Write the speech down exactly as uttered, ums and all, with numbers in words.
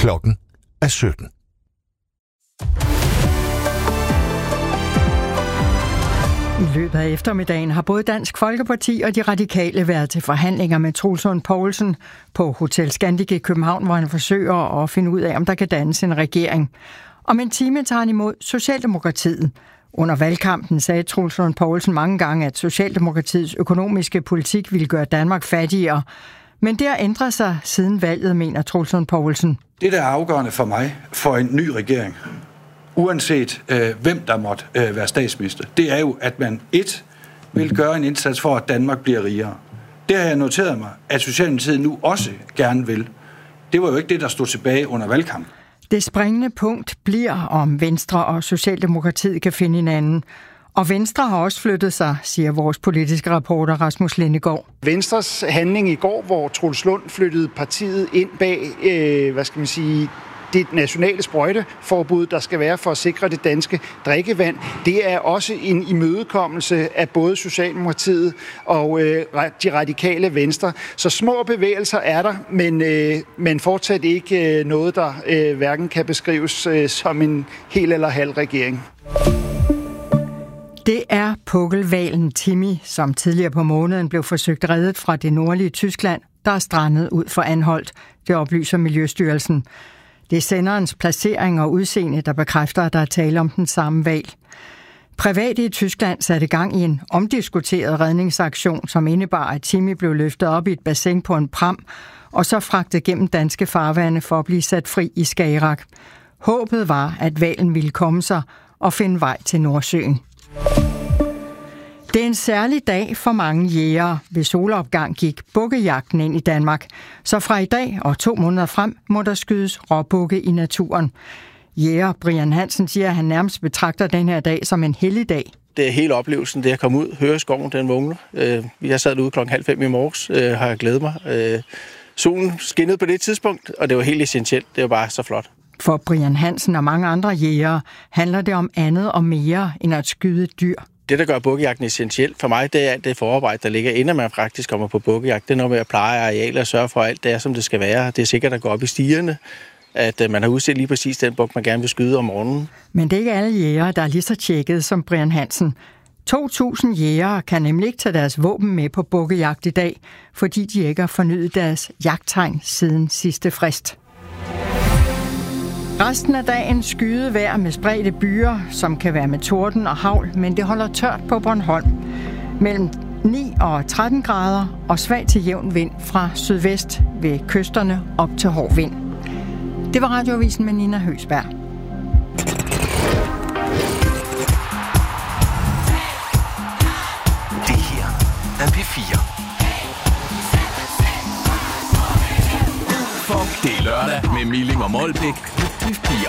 Klokken er sytten. I løbet af eftermiddagen har både Dansk Folkeparti og de radikale været til forhandlinger med Troels Lund Poulsen på Hotel Scandic i København, hvor han forsøger at finde ud af, om der kan dannes en regering. Om en time tager han imod Socialdemokratiet. Under valgkampen sagde Troels Lund Poulsen mange gange, at Socialdemokratiets økonomiske politik ville gøre Danmark fattigere. Men det har ændret sig siden valget, mener Troels Lund Poulsen. Det, der er afgørende for mig for en ny regering, uanset øh, hvem der måtte øh, være statsminister, det er jo, at man et vil gøre en indsats for, at Danmark bliver rigere. Det har jeg noteret mig, at Socialdemokratiet nu også gerne vil. Det var jo ikke det, der stod tilbage under valgkampen. Det springende punkt bliver, om Venstre og Socialdemokratiet kan finde hinanden. Og Venstre har også flyttet sig, siger vores politiske reporter Rasmus Lindegaard. Venstres handling i går, hvor Troels Lund flyttede partiet ind bag, øh, hvad skal man sige, det nationale sprøjteforbud, der skal være for at sikre det danske drikkevand, det er også en imødekommelse af både Socialdemokratiet og øh, de radikale Venstre. Så små bevægelser er der, men, øh, men fortsat ikke øh, noget, der øh, hverken kan beskrives øh, som en hel eller halv regering. Det er pukkelhvalen Timmy, som tidligere på måneden blev forsøgt reddet fra det nordlige Tyskland, der er strandet ud for Anholt. Det oplyser Miljøstyrelsen. Det er senderens placering og udseende, der bekræfter, at der er tale om den samme hval. Private i Tyskland satte gang i en omdiskuteret redningsaktion, som indebar, at Timmy blev løftet op i et bassin på en pram, og så fragtet gennem danske farvande for at blive sat fri i Skagerrak. Håbet var, at hvalen ville komme sig og finde vej til Nordsøen. Det er en særlig dag for mange jægere. Ved solopgang gik bukkejagten ind i Danmark. Så fra i dag og to måneder frem må der skydes råbukke i naturen. Jæger Brian Hansen siger, at han nærmest betragter den her dag som en helligdag. Det er hele oplevelsen, det at komme ud, høre skoven, den vågner. Jeg sad ude klokken halv fem i morges, har jeg glædet mig. Solen skinnede på det tidspunkt, og det var helt essentielt. Det var bare så flot. For Brian Hansen og mange andre jægere handler det om andet og mere end at skyde dyr. Det, der gør bukkejagten essentielt for mig, det er det forarbejde, der ligger, inden man faktisk kommer på bukkejagt. Det er noget med at pleje arealer og sørge for, at alt det er, som det skal være. Det er sikkert at gå op i stierne, at man har udset lige præcis den buk, man gerne vil skyde om morgenen. Men det er ikke alle jægere, der er lige så tjekket som Brian Hansen. to tusind jægere kan nemlig ikke tage deres våben med på bukkejagt i dag, fordi de ikke har fornyet deres jagttegn siden sidste frist. Resten af dagen skyde vejr med spredte byer, som kan være med torden og hagl, men det holder tørt på Bornholm. Mellem ni og tretten grader og svag til jævn vind fra sydvest ved kysterne op til hård vind. Det var Radioavisen med Nina Høgsberg. Det her er P fire. Det er lørdag med Milling og Molbæk. P fire.